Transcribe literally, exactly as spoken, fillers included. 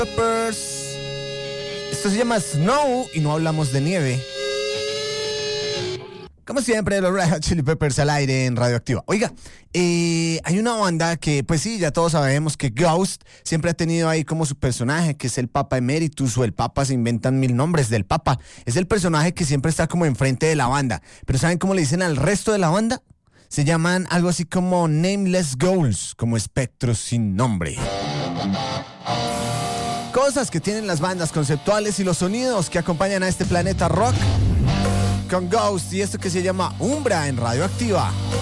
Peppers. Esto se llama Snow y no hablamos de nieve. Como siempre, los Red Hot Chili Peppers al aire en Radioactiva. Oiga, eh, hay una banda que, pues sí, ya todos sabemos que Ghost siempre ha tenido ahí como su personaje, que es el Papa Emeritus o el Papa, se inventan mil nombres del Papa. Es el personaje que siempre está como enfrente de la banda. Pero ¿saben cómo le dicen al resto de la banda? Se llaman algo así como Nameless Ghouls, como espectros sin nombre. Cosas que tienen las bandas conceptuales y los sonidos que acompañan a este planeta rock. Con Ghost y esto que se llama Umbra en Radioactiva.